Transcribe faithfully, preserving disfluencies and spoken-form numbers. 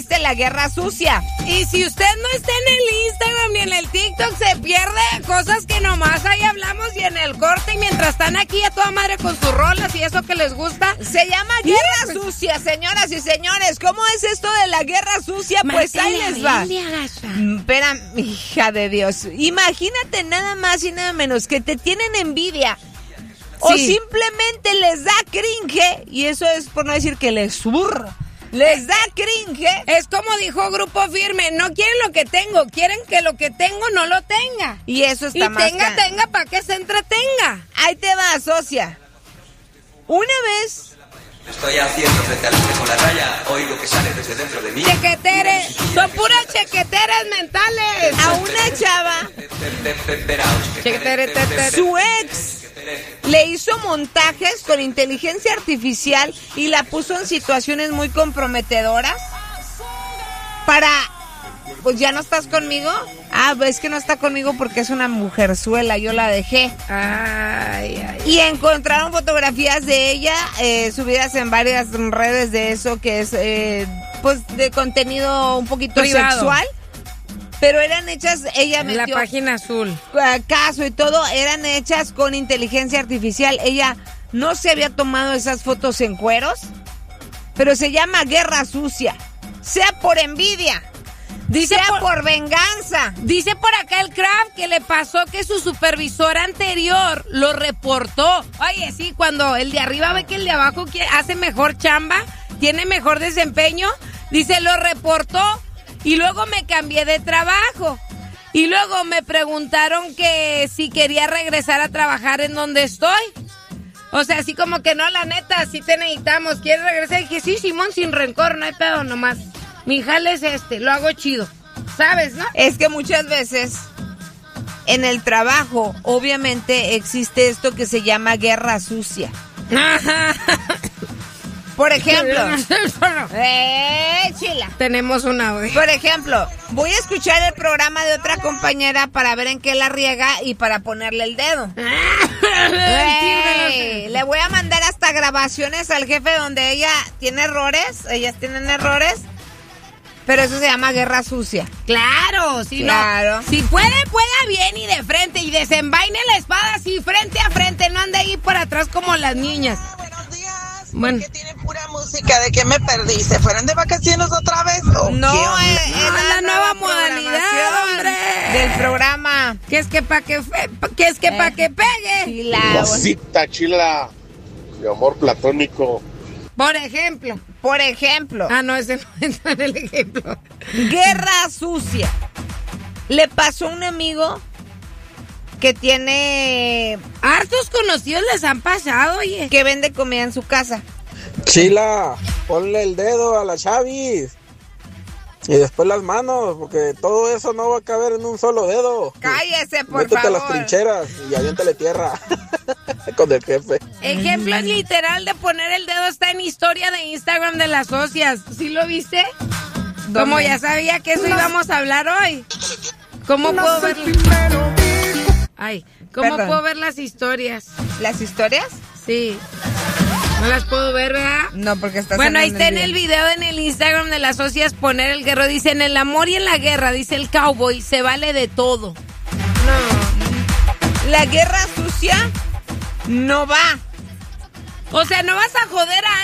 existe la guerra sucia. Y si usted no está en el Instagram ni en el TikTok, se pierde cosas que nomás ahí hablamos y en el corte. Y mientras están aquí a toda madre con sus rolas y eso que les gusta. Se llama guerra sucia, señoras y señores. ¿Cómo es esto de la guerra sucia? Pues ahí les va. Espera, hija de Dios. Imagínate nada más y nada menos que te tienen envidia. O sí. Simplemente les da cringe. Y eso es por no decir que les surra. Les da cringe. Es como dijo Grupo Firme, no quieren lo que tengo, quieren que lo que tengo no lo tenga. Y eso está y más tenga, can... tenga, para que se entretenga. Ahí te va, socia. Una vez... Estoy haciendo frente al espejo la raya, oigo que sale desde dentro de mí. Chequeteres, son puras chequeteras mentales. A una chava, Chequetere, su ex le hizo montajes con inteligencia artificial y la puso en situaciones muy comprometedoras para... Pues ya no estás conmigo. Ah, es que no está conmigo porque es una mujerzuela, yo la dejé. Ay, ay. Y encontraron fotografías de ella eh, subidas en varias redes de eso que es eh, pues de contenido un poquito privado, sexual. Pero eran hechas, ella en metió la página azul. Caso y todo, eran hechas con inteligencia artificial. Ella no se había tomado esas fotos en cueros, pero se llama guerra sucia. Sea por envidia. Dice sea por, por venganza. Dice por acá el Kraft que le pasó que su supervisor anterior lo reportó. Oye, sí, cuando el de arriba ve que el de abajo hace mejor chamba, tiene mejor desempeño, dice, lo reportó y luego me cambié de trabajo. Y luego me preguntaron que si quería regresar a trabajar en donde estoy. O sea, así como que no, la neta, sí te necesitamos. ¿Quieres regresar? Y dije, sí, Simón, sin rencor, no hay pedo nomás. Mi jale es este, lo hago chido, ¿sabes, no? Es que muchas veces en el trabajo, obviamente, existe esto que se llama guerra sucia. Por ejemplo, eh, chila. Tenemos una hoy. Por ejemplo, voy a escuchar el programa de otra compañera para ver en qué la riega y para ponerle el dedo. Hey, le voy a mandar hasta grabaciones al jefe donde ella tiene errores, ellas tienen errores. Pero eso se llama guerra sucia. Claro, sí, claro. No. Si puede, pueda bien y de frente. Y desenvaine la espada así, frente a frente. No ande ahí por atrás como las niñas. Buenos días. Bueno. ¿Por qué tiene pura música? ¿De qué me perdí? ¿Se fueron de vacaciones otra vez? ¿O no, qué es, es la, la nueva modalidad, hombre. Del programa. ¿Qué es que pa' que, fe, que, es que eh. pa' que pegue? Chila. Cosita chila. De amor platónico. Por ejemplo. Por ejemplo. Ah, no, ese no entra en el ejemplo. Guerra sucia. Le pasó a un amigo que tiene... Hartos conocidos les han pasado, oye. Que vende comida en su casa. Chila, ponle el dedo a la Chavis. Y después las manos, porque todo eso no va a caber en un solo dedo. Cállese, por Métete favor. a las trincheras y aviéntale tierra con el jefe. Ejemplo literal de poner el dedo está en historia de Instagram de las socias. ¿Sí lo viste? ¿Dónde? Como ya sabía que eso no. íbamos a hablar hoy. ¿Cómo no puedo ver? Ay, ¿cómo Perdón. puedo ver las historias? ¿Las historias? Sí. No las puedo ver, ¿verdad? No, porque estás Bueno, ahí está en el video en el Instagram de las socias poner el guerrero. Dice, en el amor y en la guerra, dice el cowboy, se vale de todo. No. La guerra sucia no va. O sea, no vas a joder a